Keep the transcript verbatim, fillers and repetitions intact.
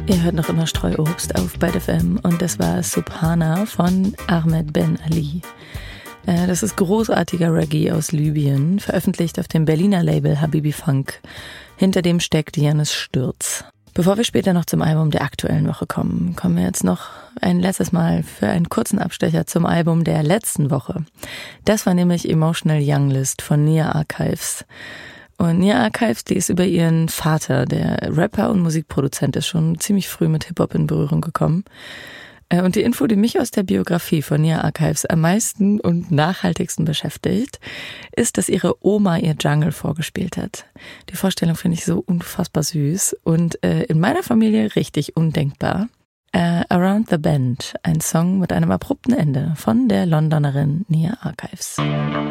Ihr hört noch immer Streuobst auf Byte F M und das war Subhana von Ahmed Ben Ali. Das ist großartiger Reggae aus Libyen, veröffentlicht auf dem Berliner Label Habibi Funk. Hinter dem steckt Janis Stürz. Bevor wir später noch zum Album der aktuellen Woche kommen, kommen wir jetzt noch ein letztes Mal für einen kurzen Abstecher zum Album der letzten Woche. Das war nämlich Emotional Young List von Nia Archives. Und Nia Archives, die ist über ihren Vater, der Rapper und Musikproduzent ist, schon ziemlich früh mit Hip-Hop in Berührung gekommen. Und die Info, die mich aus der Biografie von Nia Archives am meisten und nachhaltigsten beschäftigt, ist, dass ihre Oma ihr Jungle vorgespielt hat. Die Vorstellung finde ich so unfassbar süß und äh, in meiner Familie richtig undenkbar. Äh, Around the Bend, ein Song mit einem abrupten Ende von der Londonerin Nia Archives.